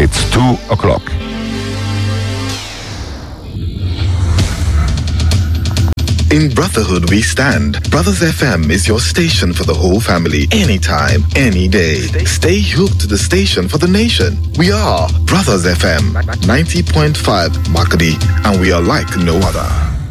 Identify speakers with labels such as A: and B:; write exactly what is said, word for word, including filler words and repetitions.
A: It's two o'clock.
B: In brotherhood we stand. Brothers F M is your station for the whole family, anytime, any day. Stay hooked to the station for the nation. We are Brothers F M, ninety point five Makadi, and we are like no other.